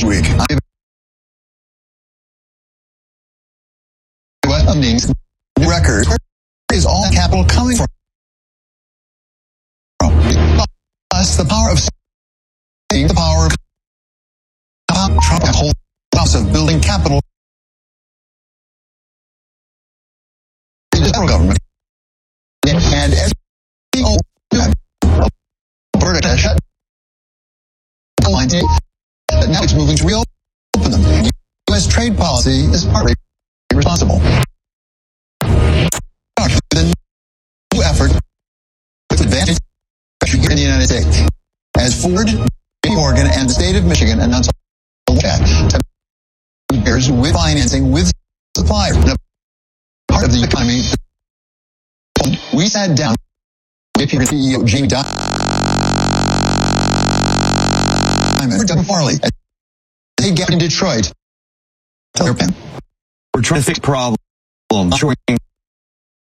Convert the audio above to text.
week. Funding's record is all capital coming from. Plus the power of saying the power of Trump and whole house of building capital. The federal government and every Alberta has shut the lines, but now it's moving to reopen them. U.S. trade policy is partly responsible. The new effort with advantage in the United States, as Ford, Oregon, and the state of Michigan announced to years with financing with suppliers. Part of the economy, we sat down with CEO Jamie Dimon and Doug Farley. They get in Detroit. For trying to fix problems, showing